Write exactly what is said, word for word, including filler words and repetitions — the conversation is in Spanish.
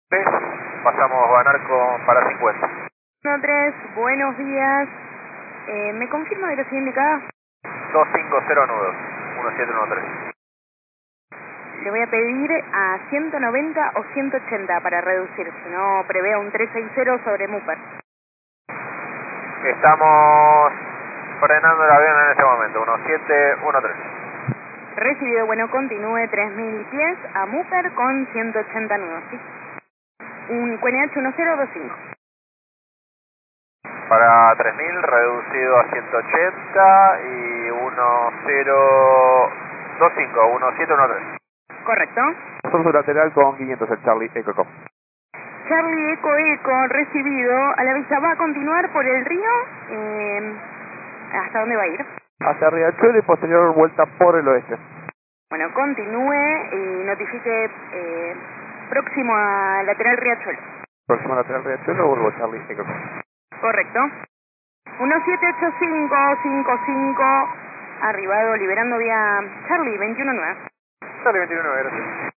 Pasamos Banarco para cincuenta. uno tres, buenos días. Eh, ¿Me confirma dirección indicada? dos cinco cero nudos, uno siete uno tres. Le voy a pedir a ciento noventa o ciento ochenta para reducir, si no prevea un trescientos sesenta sobre Mupar. Estamos frenando el avión en este momento, uno siete uno tres. Recibido, bueno, continúe tres mil pies a Mupar con ciento ochenta nudos, ¿sí? Un Q N H uno cero dos cinco. Para tres mil, reducido a ciento ochenta y uno cero dos cinco, uno siete uno tres. Correcto. Sur lateral con quinientos, el Charlie Eco. Charlie Eco Eco, recibido. A la vista, ¿va a continuar por el río? Eh, ¿Hasta dónde va a ir? Hacia Riachuelo y posterior vuelta por el oeste. Bueno, continúe y notifique eh, próximo a lateral Riachuelo. Próximo lateral Riachuelo, vuelvo Charlie Eco. Correcto. uno siete ocho cinco cinco cinco, arribado, liberando vía Charlie veintiuno nueve. Charlie veintiuno nueve, gracias.